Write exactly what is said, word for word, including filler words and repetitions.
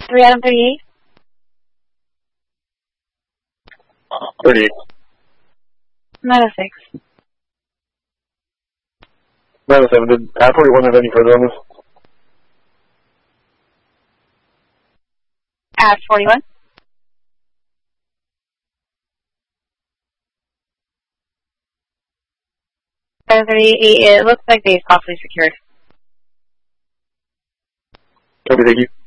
three Adam thirty-eight. thirty-eight. nine oh six. nine oh seven. Did Ad forty-one have any further on this? Ad forty-one. seven thirty-eight, it looks like they've possibly secured. Copy, thank you.